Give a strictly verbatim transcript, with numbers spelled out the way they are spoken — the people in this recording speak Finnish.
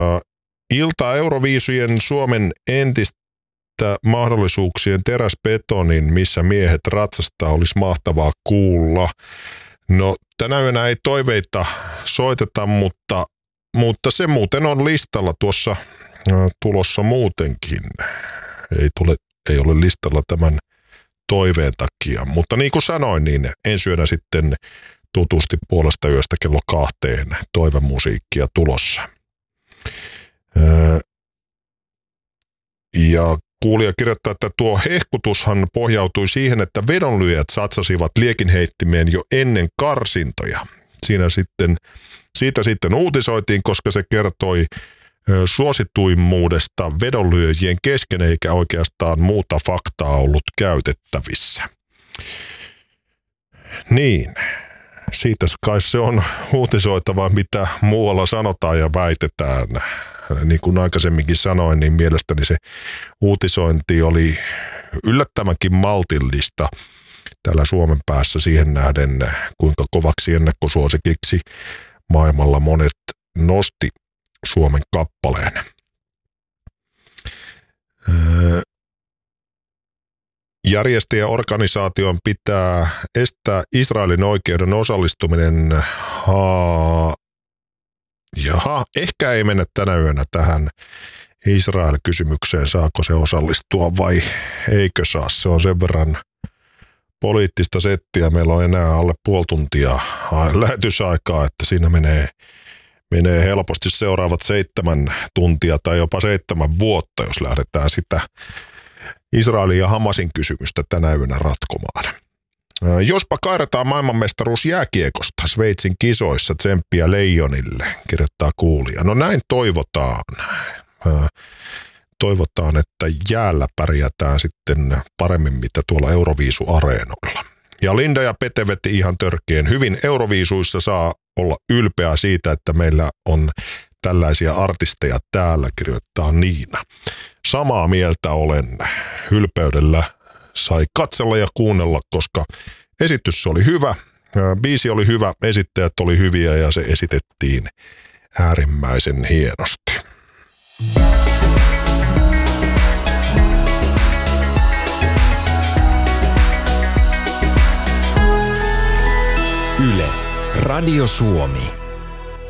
Ilta Euroviisujen Suomen entistä mahdollisuuksien teräsbetonin, missä miehet ratsastaa, olisi mahtavaa kuulla. No tänä yönä ei toiveita soiteta, mutta, mutta se muuten on listalla tuossa tulossa muutenkin. Ei, tule, ei ole listalla tämän toiveen takia, mutta niin kuin sanoin, niin ensi yönä sitten tutusti puolesta yöstä kello kahteen toivemusiikkia tulossa. Ja kuulija kirjoittaa, että tuo hehkutushan pohjautui siihen, että vedonlyöjät satsasivat liekinheittimeen jo ennen karsintoja. Siinä sitten, siitä sitten uutisoitiin, koska se kertoi suosituimmuudesta vedonlyöjien kesken, eikä oikeastaan muuta faktaa ollut käytettävissä. Niin, siitä kai se on uutisoitava, mitä muualla sanotaan ja väitetään. Niin kuin aikaisemminkin sanoin, niin mielestäni se uutisointi oli yllättävänkin maltillista täällä Suomen päässä siihen nähden, kuinka kovaksi ennakkosuosikiksi maailmalla monet nosti Suomen kappaleen. Järjestäjäorganisaation pitää estää Israelin oikeuden osallistuminen. Haa, jaha, ehkä ei mennä tänä yönä tähän Israel-kysymykseen, saako se osallistua vai eikö saa. Se on sen verran poliittista settiä. Meillä on enää alle puoli tuntia lähetysaikaa, että siinä menee, menee helposti seuraavat seitsemän tuntia tai jopa seitsemän vuotta, jos lähdetään sitä Israelin ja Hamasin kysymystä tänä yönä ratkomaan. Jospa kairataan maailmanmestaruus jääkiekosta Sveitsin kisoissa, tsemppiä Leijonille, kirjoittaa kuulija. No näin toivotaan. Toivotaan, että jäällä pärjätään sitten paremmin, mitä tuolla Euroviisu-areenoilla. Ja Linda ja Pete veti ihan törkeän hyvin. Euroviisuissa saa olla ylpeä siitä, että meillä on tällaisia artisteja täällä, kirjoittaa Niina. Samaa mieltä olen. Ylpeydellä sai katsella ja kuunnella, koska esitys oli hyvä, biisi oli hyvä, esittäjät oli hyviä ja se esitettiin äärimmäisen hienosti. Yle, Radio Suomi.